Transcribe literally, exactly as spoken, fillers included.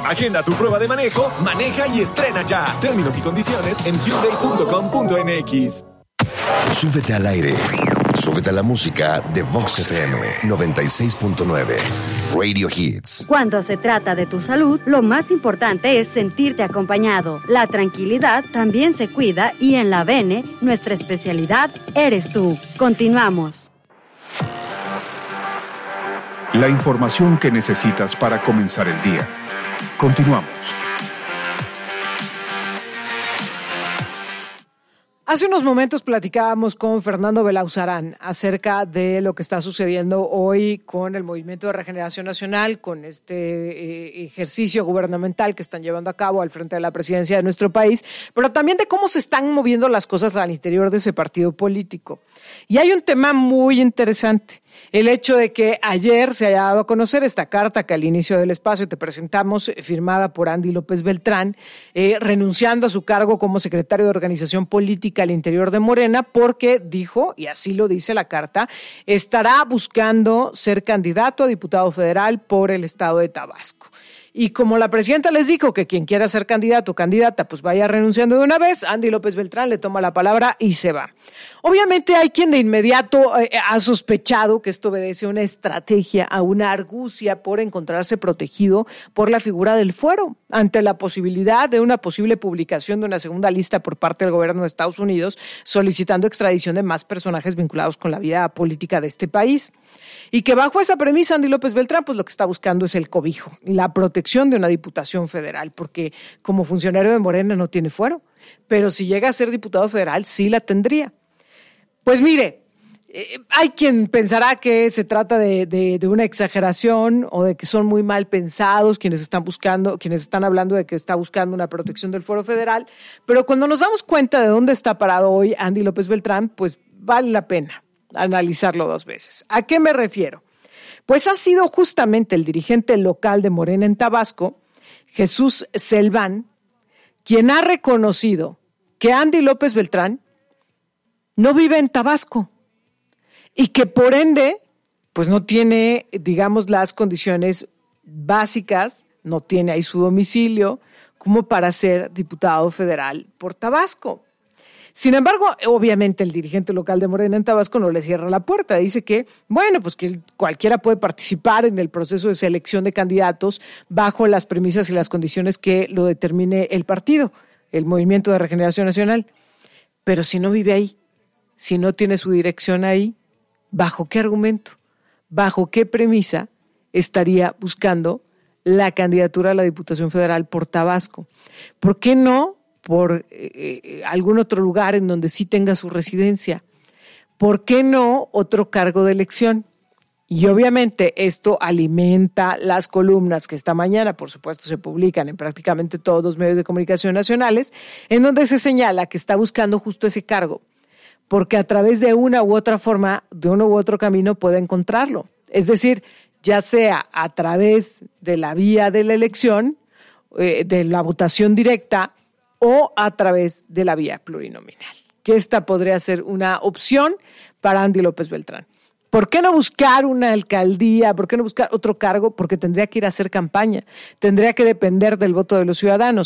Agenda tu prueba de manejo, maneja y estrena ya. Términos y condiciones en hyundai punto com punto m x. Súbete al aire. Súbete a la música de Vox F M noventa y seis punto nueve. Radio Hits. Cuando se trata de tu salud, lo más importante es sentirte acompañado. La tranquilidad también se cuida y en la Bene, nuestra especialidad eres tú. Continuamos. La información que necesitas para comenzar el día. Continuamos. Hace unos momentos platicábamos con Fernando Belauzarán acerca de lo que está sucediendo hoy con el Movimiento de Regeneración Nacional, con este eh, ejercicio gubernamental que están llevando a cabo al frente de la presidencia de nuestro país, pero también de cómo se están moviendo las cosas al interior de ese partido político. Y hay un tema muy interesante. El hecho de que ayer se haya dado a conocer esta carta que al inicio del espacio te presentamos, firmada por Andy López Beltrán, eh, renunciando a su cargo como secretario de Organización Política al interior de Morena, porque dijo, y así lo dice la carta, estará buscando ser candidato a diputado federal por el estado de Tabasco. Y como la presidenta les dijo que quien quiera ser candidato o candidata pues vaya renunciando de una vez, Andy López Beltrán le toma la palabra y se va. Obviamente hay quien de inmediato eh, ha sospechado que esto obedece a una estrategia, a una argucia por encontrarse protegido por la figura del fuero, ante la posibilidad de una posible publicación de una segunda lista por parte del gobierno de Estados Unidos solicitando extradición de más personajes vinculados con la vida política de este país. Y que bajo esa premisa Andy López Beltrán pues lo que está buscando es el cobijo, la protección de una diputación federal, porque como funcionario de Morena no tiene fuero, pero si llega a ser diputado federal sí la tendría. Pues mire, eh, hay quien pensará que se trata de, de, de una exageración o de que son muy mal pensados quienes están buscando, quienes están hablando de que está buscando una protección del fuero federal, pero cuando nos damos cuenta de dónde está parado hoy Andy López Beltrán, pues vale la pena analizarlo dos veces. ¿A qué me refiero? Pues ha sido justamente el dirigente local de Morena en Tabasco, Jesús Selván, quien ha reconocido que Andy López Beltrán no vive en Tabasco y que por ende pues no tiene, digamos, las condiciones básicas, no tiene ahí su domicilio como para ser diputado federal por Tabasco. Sin embargo, obviamente el dirigente local de Morena en Tabasco no le cierra la puerta. Dice que, bueno, pues que cualquiera puede participar en el proceso de selección de candidatos bajo las premisas y las condiciones que lo determine el partido, el Movimiento de Regeneración Nacional. Pero si no vive ahí, si no tiene su dirección ahí, ¿bajo qué argumento? ¿Bajo qué premisa estaría buscando la candidatura a la Diputación Federal por Tabasco? ¿Por qué no por eh, algún otro lugar en donde sí tenga su residencia? ¿Por qué no otro cargo de elección? Y obviamente esto alimenta las columnas que esta mañana, por supuesto, se publican en prácticamente todos los medios de comunicación nacionales, en donde se señala que está buscando justo ese cargo, porque a través de una u otra forma, de uno u otro camino puede encontrarlo. Es decir, ya sea a través de la vía de la elección, eh, de la votación directa, o a través de la vía plurinominal, que esta podría ser una opción para Andy López Beltrán. ¿Por qué no buscar una alcaldía? ¿Por qué no buscar otro cargo? Porque tendría que ir a hacer campaña, tendría que depender del voto de los ciudadanos.